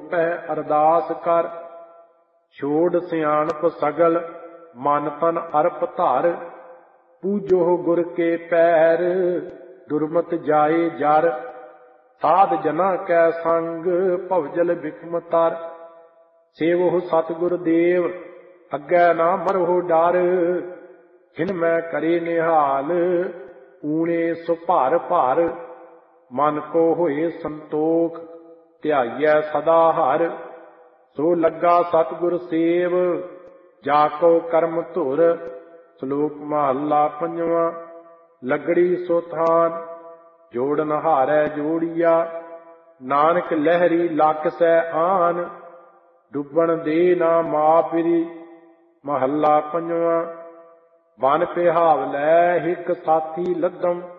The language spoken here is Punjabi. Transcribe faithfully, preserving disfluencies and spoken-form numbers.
ਪੈ ਅਰਦਾਸ ਕਰ। ਛੋੜ ਸਿਆਣਪ ਸਗਲ ਮਨ ਤਨ ਅਰਪ ਧਰ। ਪੂਜੋ ਗੁਰ ਕੇ ਪੈਰ ਦੁਰਮਤ ਜਾਏ ਜਰ। ਸਾਧ ਜਨਾ ਕੈ ਸੰਗ ਭਵਜਲ ਬਿਖਮ ਤਰ। ਸੇਵਹੁ ਸਤਿਗੁਰ ਦੇਵ ਅੱਗੇ ਨਾ ਮਰਹੁ ਡਰ। ਜਿਨ ਮੈਂ ਕਰੇ ਨਿਹਾਲ ਊਣੇ ਸੋ ਭਰ ਭਰ। ਮਨ ਕੋ ਹੋਏ ਸੰਤੋਖ ਧਿਆਈਐ ਸਦਾ ਹਰ। ਸੋ ਲੱਗਾ ਸਤਿਗੁਰ ਸੇਵ ਜਾ ਕੋ ਕਰਮ ਧੁਰ। ਸ਼ਲੋਕ ਮਹੱਲਾ ਪੰਜਵਾਂ। ਲਗੜੀ ਸੋ ਥਾਨ ਜੋੜਨ ਹਾਰੈ ਜੋੜੀਆ। ਨਾਨਕ ਲਹਿਰੀ ਲਖਸੈ ਆਨ। ਡੁੱਬਣ ਦੇ ਨਾ ਮਾਪਿਰੀ। ਮਹੱਲਾ ਪੰਜਵਾਂ। ਬਨ ਪਿਹਾਵ ਲੈ ਹਿਕ ਸਾਥੀ ਲੱਦਮ।